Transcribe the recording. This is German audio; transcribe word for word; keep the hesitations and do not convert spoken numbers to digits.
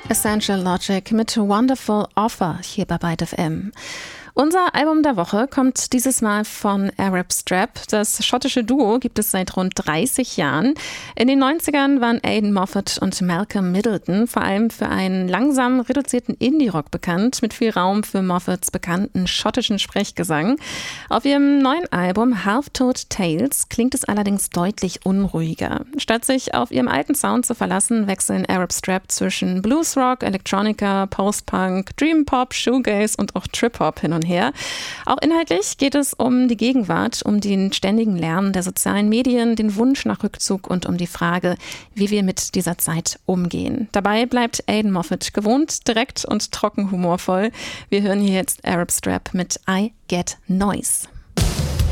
Essential Logic mit Wonderful Offer hier bei Byte F M. Unser Album der Woche kommt dieses Mal von Arab Strap. Das schottische Duo gibt es seit rund dreißig Jahren. In den neunzigern waren Aidan Moffat und Malcolm Middleton vor allem für einen langsam reduzierten Indie-Rock bekannt, mit viel Raum für Moffats bekannten schottischen Sprechgesang. Auf ihrem neuen Album Half-Toad Tales klingt es allerdings deutlich unruhiger. Statt sich auf ihrem alten Sound zu verlassen, wechseln Arab Strap zwischen Bluesrock, Electronica, Post-Punk, Dream Pop, Shoegaze und auch Trip-Hop hin und her. Auch inhaltlich geht es um die Gegenwart, um den ständigen Lärm der sozialen Medien, den Wunsch nach Rückzug und um die Frage, wie wir mit dieser Zeit umgehen. Dabei bleibt Aidan Moffat gewohnt, direkt und trocken humorvoll. Wir hören hier jetzt Arab Strap mit I Get Noise.